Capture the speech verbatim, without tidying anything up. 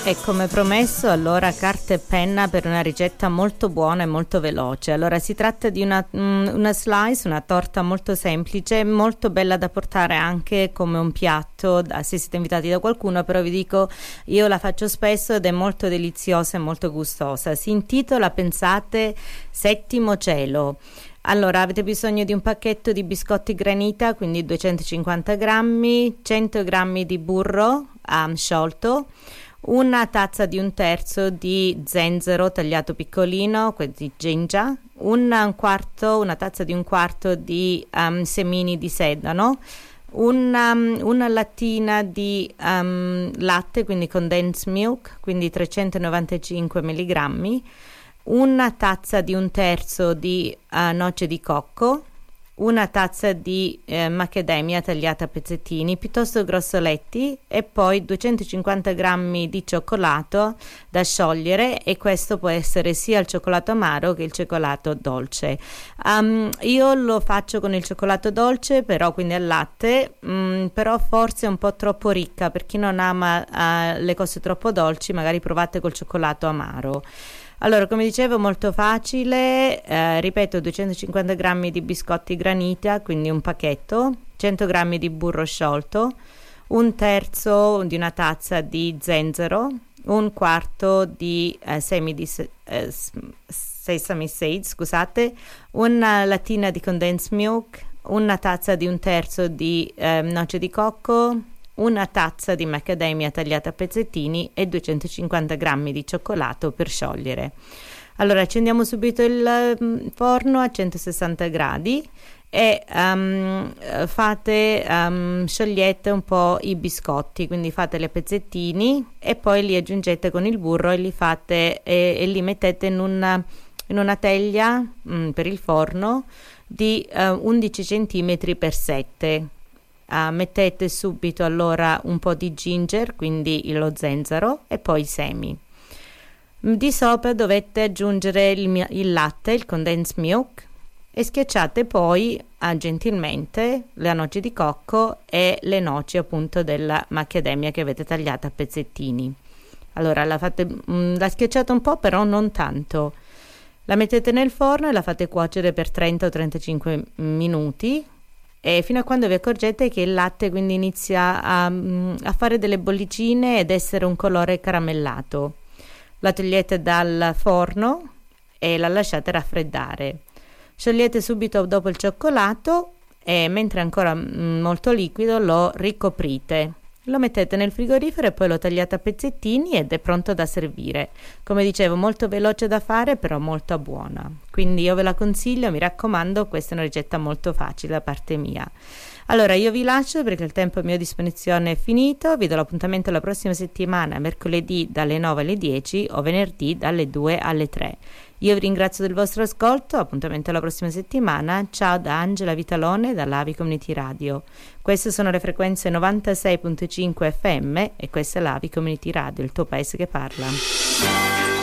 E come promesso, allora carta e penna per una ricetta molto buona e molto veloce. Allora si tratta di una, una slice, una torta molto semplice, molto bella da portare anche come un piatto da, se siete invitati da qualcuno, però vi dico, io la faccio spesso ed è molto deliziosa e molto gustosa. Si intitola, pensate, Settimo Cielo. Allora avete bisogno di un pacchetto di biscotti granita, quindi duecentocinquanta grammi, cento grammi di burro um, sciolto, una tazza di un terzo di zenzero tagliato piccolino, quindi ginger, una, un quarto, una tazza di un quarto di um, semini di sedano, una, una lattina di um, latte, quindi condensed milk, quindi trecentonovantacinque milligrammi, una tazza di un terzo di uh, noce di cocco, una tazza di eh, macadamia tagliata a pezzettini piuttosto grossoletti e poi duecentocinquanta grammi di cioccolato da sciogliere, e questo può essere sia il cioccolato amaro che il cioccolato dolce. Um, io lo faccio con il cioccolato dolce, però quindi al latte, um, però forse è un po' troppo ricca. Per chi non ama uh, le cose troppo dolci, magari provate col cioccolato amaro. Allora, come dicevo, molto facile, eh, ripeto, duecentocinquanta grammi di biscotti granita, quindi un pacchetto, cento grammi di burro sciolto, un terzo di una tazza di zenzero, un quarto di eh, semi di se- eh, sesame seeds, scusate, una lattina di condensed milk, una tazza di un terzo di eh, noce di cocco, una tazza di macadamia tagliata a pezzettini e duecentocinquanta grammi di cioccolato per sciogliere. Allora accendiamo subito il um, forno a centosessanta gradi e um, fate um, sciogliete un po' i biscotti, quindi fateli a pezzettini e poi li aggiungete con il burro e li fate e, e li mettete in una, in una teglia um, per il forno di uh, undici centimetri per sette. Uh, mettete subito allora un po' di ginger, quindi lo zenzero, e poi i semi. Di sopra dovete aggiungere il, il latte, il condensed milk, e schiacciate poi uh, gentilmente la noce di cocco e le noci appunto della macadamia che avete tagliata a pezzettini. Allora la, fate, mh, la schiacciate un po', però non tanto. La mettete nel forno e la fate cuocere per trenta o trentacinque minuti, e fino a quando vi accorgete che il latte quindi inizia a, a fare delle bollicine ed essere un colore caramellato. La togliete dal forno e la lasciate raffreddare. Sciogliete subito dopo il cioccolato e mentre è ancora molto liquido lo ricoprite. Lo mettete nel frigorifero e poi lo tagliate a pezzettini ed è pronto da servire. Come dicevo, molto veloce da fare, però molto buona. Quindi io ve la consiglio, mi raccomando, questa è una ricetta molto facile da parte mia. Allora io vi lascio perché il tempo a mia disposizione è finito. Vi do l'appuntamento la prossima settimana, mercoledì dalle nove alle dieci o venerdì dalle due alle tre. Io vi ringrazio del vostro ascolto, appuntamento alla prossima settimana. Ciao da Angela Vitalone dall'Avi Community Radio. Queste sono le frequenze novantasei virgola cinque F M e questa è l'Avi Community Radio, il tuo paese che parla.